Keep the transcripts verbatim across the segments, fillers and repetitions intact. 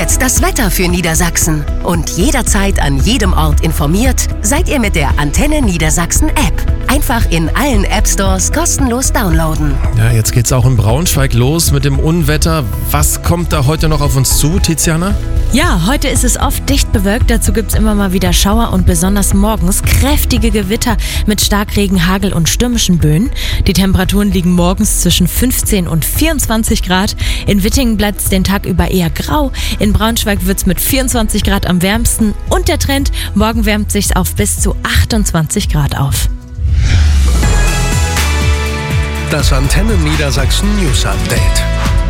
jetzt das Wetter für Niedersachsen. Und jederzeit an jedem Ort informiert seid ihr mit der Antenne Niedersachsen App. Einfach in allen App Stores kostenlos downloaden. Ja, jetzt geht's auch in Braunschweig los mit dem Unwetter. Was kommt da heute noch auf uns zu, Tiziana? Ja, heute ist es oft dicht bewölkt. Dazu gibt's immer mal wieder Schauer und besonders morgens kräftige Gewitter mit Starkregen, Hagel und stürmischen Böen. Die Temperaturen liegen morgens zwischen fünfzehn und vierundzwanzig Grad. In Wittingen bleibt es den Tag über eher grau. In Braunschweig wird's mit vierundzwanzig Grad am wärmsten. Und der Trend, morgen wärmt sich's auf bis zu achtundzwanzig Grad auf. Das Antenne Niedersachsen News Update.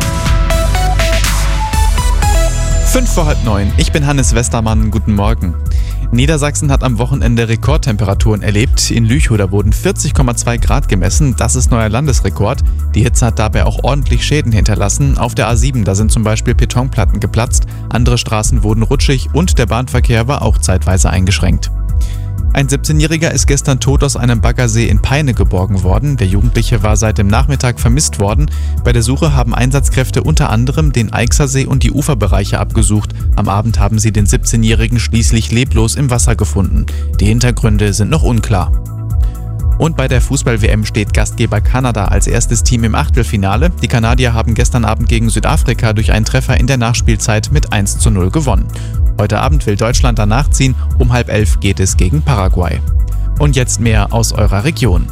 Fünf vor halb neun. Ich bin Hannes Westermann. Guten Morgen. Niedersachsen hat am Wochenende Rekordtemperaturen erlebt. In Lüchow wurden vierzig Komma zwei Grad gemessen. Das ist neuer Landesrekord. Die Hitze hat dabei auch ordentlich Schäden hinterlassen. Auf der A sieben, da sind zum Beispiel Betonplatten geplatzt. Andere Straßen wurden rutschig und der Bahnverkehr war auch zeitweise eingeschränkt. Ein siebzehnjähriger ist gestern tot aus einem Baggersee in Peine geborgen worden. Der Jugendliche war seit dem Nachmittag vermisst worden. Bei der Suche haben Einsatzkräfte unter anderem den Eichsersee und die Uferbereiche abgesucht. Am Abend haben sie den siebzehnjährigen schließlich leblos im Wasser gefunden. Die Hintergründe sind noch unklar. Und bei der Fußball-W M steht Gastgeber Kanada als erstes Team im Achtelfinale. Die Kanadier haben gestern Abend gegen Südafrika durch einen Treffer in der Nachspielzeit mit eins zu null gewonnen. Heute Abend will Deutschland danach ziehen. Um halb elf geht es gegen Paraguay. Und jetzt mehr aus eurer Region.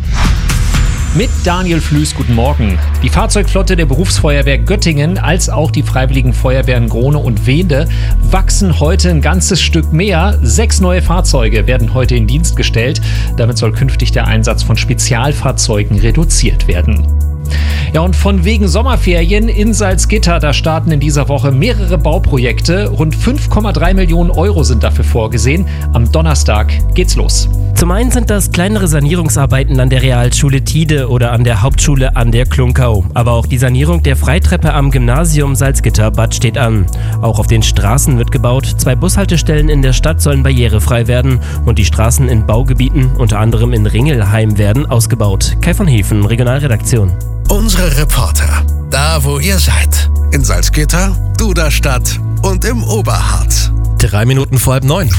Mit Daniel Flüß, guten Morgen. Die Fahrzeugflotte der Berufsfeuerwehr Göttingen als auch die Freiwilligen Feuerwehren Grohne und Wende wachsen heute ein ganzes Stück mehr. Sechs neue Fahrzeuge werden heute in Dienst gestellt. Damit soll künftig der Einsatz von Spezialfahrzeugen reduziert werden. Ja, und von wegen Sommerferien in Salzgitter, da starten in dieser Woche mehrere Bauprojekte. Rund fünf Komma drei Millionen Euro sind dafür vorgesehen. Am Donnerstag geht's los. Zum einen sind das kleinere Sanierungsarbeiten an der Realschule Tide oder an der Hauptschule an der Klunkau. Aber auch die Sanierung der Freitreppe am Gymnasium Salzgitter-Bad steht an. Auch auf den Straßen wird gebaut. Zwei Bushaltestellen in der Stadt sollen barrierefrei werden. Und die Straßen in Baugebieten, unter anderem in Ringelheim, werden ausgebaut. Kai von Hefen, Regionalredaktion. Unsere Reporter, da wo ihr seid. In Salzgitter, Duderstadt und im Oberharz. Drei Minuten vor halb neun.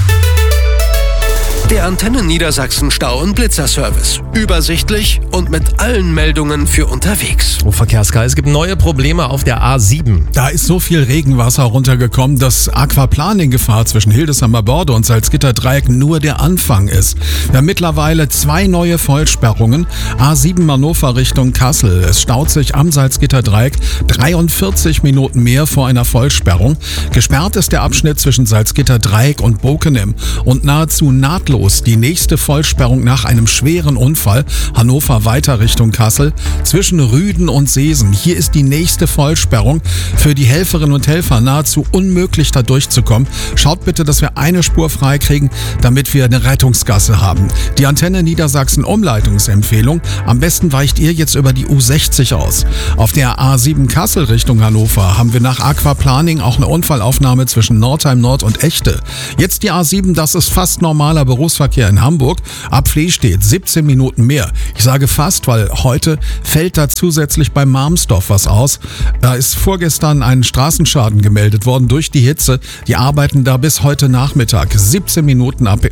Der Antenne Niedersachsen Stau- und Blitzerservice. Übersichtlich und mit allen Meldungen für unterwegs. Oh, Verkehrskreis, es gibt neue Probleme auf der A sieben. Da ist so viel Regenwasser runtergekommen, dass Aquaplaning-Gefahr zwischen Hildesheimer Börde und Salzgitter-Dreieck nur der Anfang ist. Wir haben mittlerweile zwei neue Vollsperrungen. A sieben Hannover Richtung Kassel. Es staut sich am Salzgitter-Dreieck dreiundvierzig Minuten mehr vor einer Vollsperrung. Gesperrt ist der Abschnitt zwischen Salzgitter-Dreieck und Bokenem und nahezu nahtlos die nächste Vollsperrung nach einem schweren Unfall. Hannover weiter Richtung Kassel. Zwischen Rüden und Seesen. Hier ist die nächste Vollsperrung. Für die Helferinnen und Helfer nahezu unmöglich, da durchzukommen. Schaut bitte, dass wir eine Spur frei kriegen, damit wir eine Rettungsgasse haben. Die Antenne Niedersachsen Umleitungsempfehlung. Am besten weicht ihr jetzt über die U sechzig aus. Auf der A sieben Kassel Richtung Hannover haben wir nach Aquaplaning auch eine Unfallaufnahme zwischen Nordheim Nord und Echte. Jetzt die A sieben, das ist fast normaler Berufsverkehr in Hamburg. Ab Flehstedt siebzehn Minuten mehr. Ich sage fast, weil heute fällt da zusätzlich bei Marmsdorf was aus. Da ist vorgestern ein Straßenschaden gemeldet worden durch die Hitze. Die arbeiten da bis heute Nachmittag. siebzehn Minuten ab